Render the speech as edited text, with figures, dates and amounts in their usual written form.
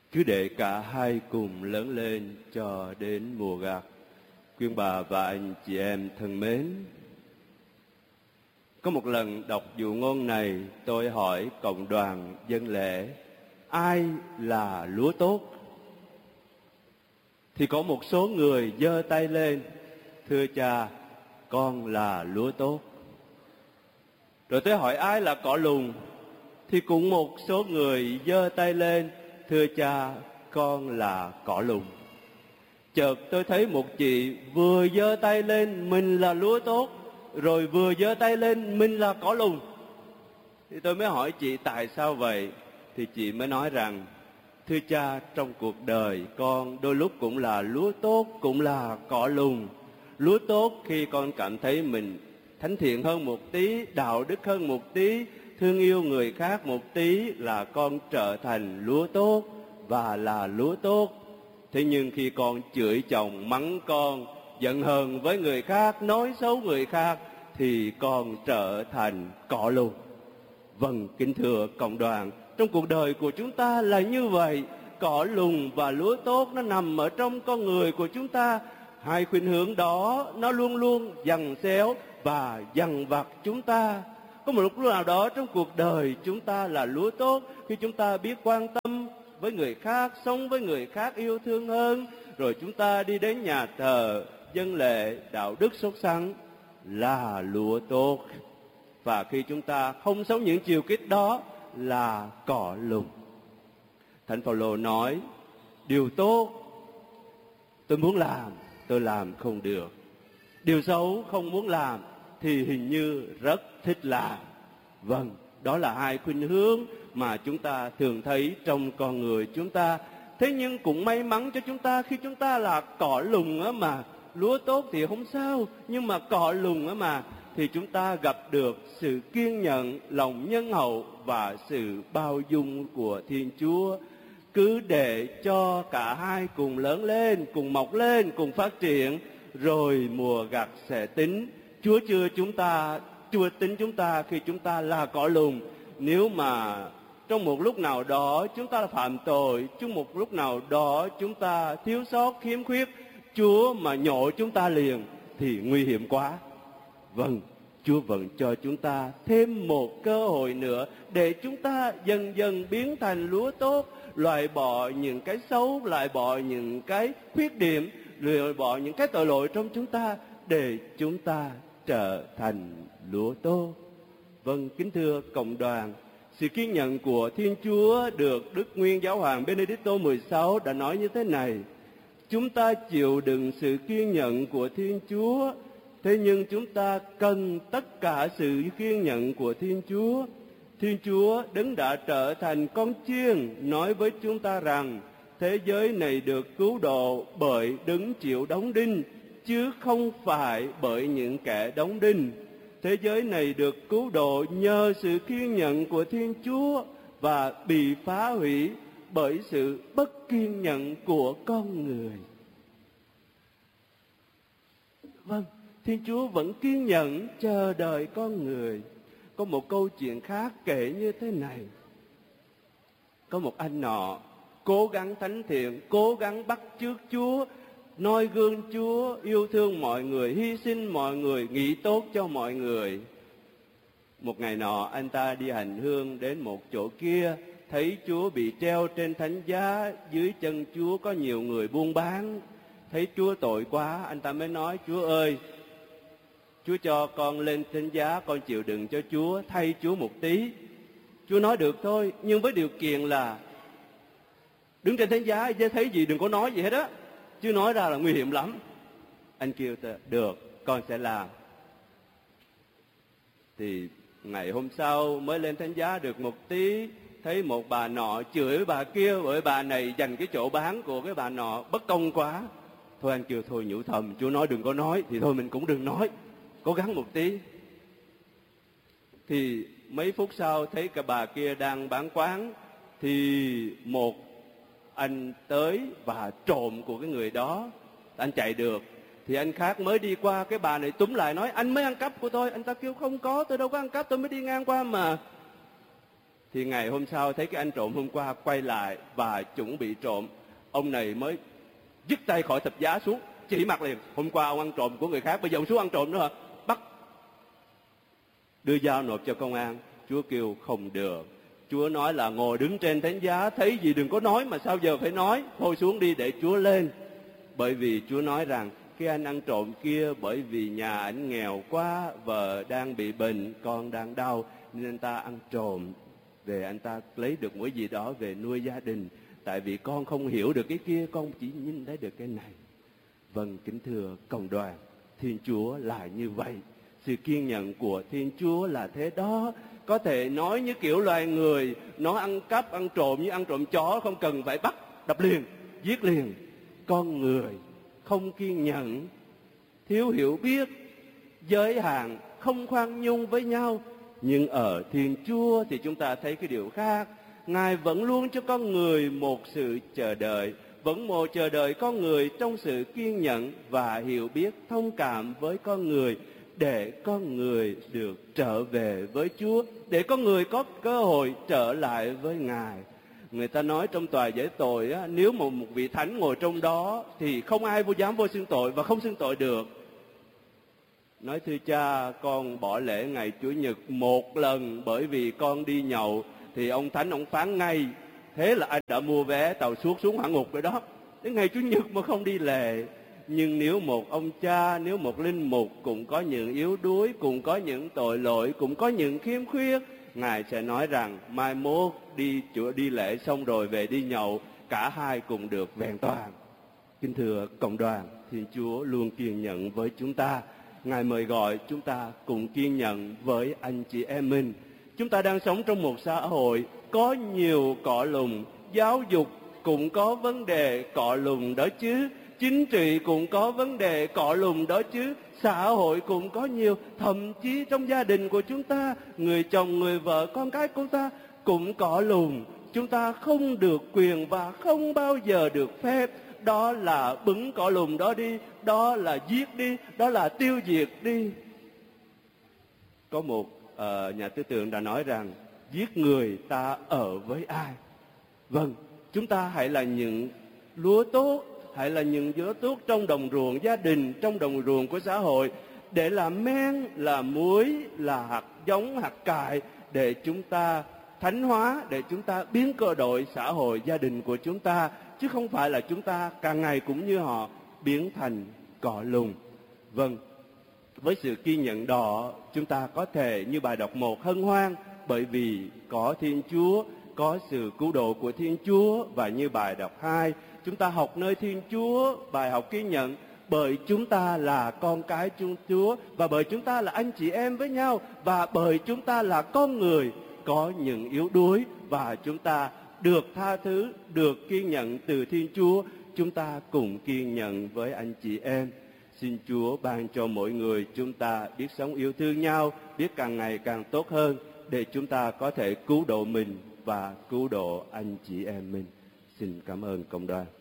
Cứ để cả hai cùng lớn lên cho đến mùa gặt. Quý bà và anh chị em thân mến, có một lần đọc dụ ngôn này, tôi hỏi cộng đoàn dân lễ: ai là lúa tốt? Thì có một số người giơ tay lên: thưa cha, con là lúa tốt. Rồi tôi hỏi ai là cỏ lùn? Thì cũng một số người giơ tay lên: thưa cha, con là cỏ lùn. Chợt tôi thấy một chị vừa giơ tay lên mình là lúa tốt, rồi vừa giơ tay lên mình là cỏ lùn. Thì tôi mới hỏi chị tại sao vậy? Thì chị mới nói rằng: thưa cha, trong cuộc đời con đôi lúc cũng là lúa tốt, cũng là cỏ lùn. Lúa tốt khi con cảm thấy mình thánh thiện hơn một tí, đạo đức hơn một tí, thương yêu người khác một tí là con trở thành lúa tốt và là lúa tốt. Thế nhưng khi con chửi chồng, mắng con, giận hờn với người khác, nói xấu người khác, thì con trở thành cỏ lùn. Vâng, kính thưa cộng đoàn, trong cuộc đời của chúng ta là như vậy. Cỏ lùn và lúa tốt nó nằm ở trong con người của chúng ta. Hai khuynh hướng đó nó luôn luôn giằng xéo và dằn vặt chúng ta. Có một lúc nào đó trong cuộc đời chúng ta là lúa tốt khi chúng ta biết quan tâm với người khác, sống với người khác yêu thương hơn. Rồi chúng ta đi đến nhà thờ, dân lễ, đạo đức sốt sắng, là lúa tốt. Và khi chúng ta không sống những chiều kích đó là cỏ lùn. Thánh Phaolô nói: điều tốt tôi muốn làm, tôi làm không được. Điều xấu không muốn làm thì hình như rất thích làm. Vâng, đó là hai khuynh hướng mà chúng ta thường thấy trong con người chúng ta. Thế nhưng cũng may mắn cho chúng ta khi chúng ta là cỏ lùn á mà. Lúa tốt thì không sao, nhưng mà cỏ lùn á mà, thì chúng ta gặp được sự kiên nhẫn, lòng nhân hậu và sự bao dung của Thiên Chúa. Cứ để cho cả hai cùng lớn lên, cùng mọc lên, cùng phát triển, rồi mùa gặt sẽ tính. Chúa tính chúng ta khi chúng ta là cỏ lùn. Nếu mà trong một lúc nào đó chúng ta phạm tội, trong một lúc nào đó chúng ta thiếu sót, khiếm khuyết, Chúa mà nhổ chúng ta liền thì nguy hiểm quá. Vâng, Chúa vẫn cho chúng ta thêm một cơ hội nữa để chúng ta dần dần biến thành lúa tốt, loại bỏ những cái xấu, loại bỏ những cái khuyết điểm, loại bỏ những cái tội lỗi trong chúng ta để chúng ta trở thành lúa tốt. Vâng, kính thưa cộng đoàn, sự kiên nhẫn của Thiên Chúa được Đức Nguyên Giáo hoàng Benedicto XVI đã nói như thế này: chúng ta chịu đựng sự kiên nhẫn của Thiên Chúa, thế nhưng chúng ta cần tất cả sự kiên nhẫn của Thiên Chúa. Thiên Chúa đấng đã trở thành con chiên nói với chúng ta rằng thế giới này được cứu độ bởi đấng chịu đóng đinh, chứ không phải bởi những kẻ đóng đinh. Thế giới này được cứu độ nhờ sự kiên nhẫn của Thiên Chúa và bị phá hủy bởi sự bất kiên nhẫn của con người. Vâng, Thiên Chúa vẫn kiên nhẫn chờ đợi con người. Có một câu chuyện khác kể như thế này: có một anh nọ cố gắng thánh thiện, cố gắng bắt chước Chúa, noi gương Chúa, yêu thương mọi người, hy sinh mọi người, nghĩ tốt cho mọi người. Một ngày nọ anh ta đi hành hương đến một chỗ kia, thấy Chúa bị treo trên thánh giá, dưới chân Chúa có nhiều người buôn bán. Thấy Chúa tội quá, anh ta mới nói: Chúa ơi, Chúa cho con lên thánh giá, con chịu đựng cho Chúa, thay Chúa một tí. Chúa nói được thôi, nhưng với điều kiện là đứng trên thánh giá chứ thấy gì đừng có nói gì hết á, chứ nói ra là nguy hiểm lắm. Anh kêu được, con sẽ làm. Thì ngày hôm sau mới lên thánh giá được một tí, thấy một bà nọ chửi bà kia bởi bà này giành cái chỗ bán của cái bà nọ, bất công quá. Thôi anh kêu thôi nhủ thầm, Chúa nói đừng có nói thì thôi mình cũng đừng nói, cố gắng một tí. Thì mấy phút sau thấy cái bà kia đang bán quán, thì một anh tới và trộm của cái người đó. Anh chạy được thì anh khác mới đi qua, cái bà này túm lại nói: anh mới ăn cắp của tôi. Anh ta kêu không có, tôi đâu có ăn cắp, tôi mới đi ngang qua mà. Thì ngày hôm sau thấy cái anh trộm hôm qua quay lại và chuẩn bị trộm, ông này mới dứt tay khỏi thập giá xuống, chỉ mặt liền: hôm qua ông ăn trộm của người khác, bây giờ ông xuống ăn trộm nữa hả? Bắt, đưa dao nộp cho công an. Chúa kêu không được. Chúa nói là ngồi đứng trên thánh giá, thấy gì đừng có nói, mà sao giờ phải nói? Thôi xuống đi để Chúa lên. Bởi vì Chúa nói rằng cái anh ăn trộm kia, bởi vì nhà ảnh nghèo quá, vợ đang bị bệnh, con đang đau, nên anh ta ăn trộm về, anh ta lấy được một gì đó về nuôi gia đình. Tại vì con không hiểu được cái kia, con chỉ nhìn thấy được cái này. Vâng, kính thưa cộng đoàn, Thiên Chúa là như vậy. Sự kiên nhẫn của Thiên Chúa là thế đó. Có thể nói như kiểu loài người, nó ăn cắp, ăn trộm như ăn trộm chó, không cần phải bắt, đập liền, giết liền. Con người không kiên nhẫn, thiếu hiểu biết, giới hạn, không khoan nhung với nhau. Nhưng ở Thiên Chúa thì chúng ta thấy cái điều khác. Ngài vẫn luôn cho con người một sự chờ đợi, vẫn một chờ đợi con người trong sự kiên nhẫn và hiểu biết, thông cảm với con người, để con người được trở về với Chúa, để con người có cơ hội trở lại với Ngài. Người ta nói trong tòa giải tội á, nếu một vị thánh ngồi trong đó thì không ai dám vô xưng tội và không xưng tội được. Nói thưa cha, con bỏ lễ ngày Chủ nhật một lần bởi vì con đi nhậu, thì ông thánh ông phán ngay: thế là anh đã mua vé tàu suốt xuống hỏa ngục rồi đó. Đến ngày Chủ nhật mà không đi lễ. Nhưng nếu một ông cha, nếu một linh mục cũng có những yếu đuối, cũng có những tội lỗi, cũng có những khiếm khuyết, Ngài sẽ nói rằng mai mốt đi lễ xong rồi về đi nhậu, cả hai cùng được vẹn toàn. Kính thưa cộng đoàn, Thiên Chúa luôn kiên nhẫn với chúng ta. Ngài mời gọi chúng ta cùng kiên nhẫn với anh chị em mình. Chúng ta đang sống trong một xã hội có nhiều cọ lùng, giáo dục cũng có vấn đề cọ lùng đó chứ, chính trị cũng có vấn đề cọ lùng đó chứ, xã hội cũng có nhiều, thậm chí trong gia đình của chúng ta, người chồng, người vợ, con cái của ta cũng cọ lùng. Chúng ta không được quyền và không bao giờ được phép, đó là bứng cọ lùng đó đi, đó là giết đi, đó là tiêu diệt đi. Có một nhà tư tưởng đã nói rằng giết người ta ở với ai? Vâng, chúng ta hãy là những lúa tốt, hãy là những lúa tốt trong đồng ruộng gia đình, trong đồng ruộng của xã hội, để làm men, là muối, là hạt giống, hạt cải, để chúng ta thánh hóa, để chúng ta biến cơ đội xã hội gia đình của chúng ta, chứ không phải là chúng ta càng ngày cũng như họ biến thành cỏ lùng. Vâng, với sự kiên nhẫn đó, chúng ta có thể như bài đọc 1 hân hoan, bởi vì có Thiên Chúa, có sự cứu độ của Thiên Chúa. Và như bài đọc 2, chúng ta học nơi Thiên Chúa, bài học kiên nhẫn, bởi chúng ta là con cái Chúa, và bởi chúng ta là anh chị em với nhau, và bởi chúng ta là con người có những yếu đuối, và chúng ta được tha thứ, được kiên nhẫn từ Thiên Chúa. Chúng ta cùng kiên nhẫn với anh chị em. Xin Chúa ban cho mỗi người chúng ta biết sống yêu thương nhau, biết càng ngày càng tốt hơn, để chúng ta có thể cứu độ mình và cứu độ anh chị em mình. Xin cảm ơn cộng đoàn.